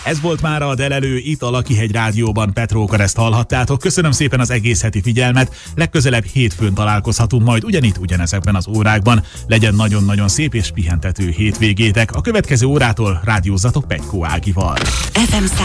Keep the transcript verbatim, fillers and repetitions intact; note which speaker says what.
Speaker 1: Ez volt már a Delelő, itt a Lakihegy Rádióban, Petrókar, ezt hallhattátok. Köszönöm szépen az egész heti figyelmet, legközelebb hétfőn találkozhatunk majd ugyanitt, ugyanezekben az órákban. Legyen nagyon-nagyon szép és pihentető hétvégétek. A következő órától rádiózzatok Petykó Ágival.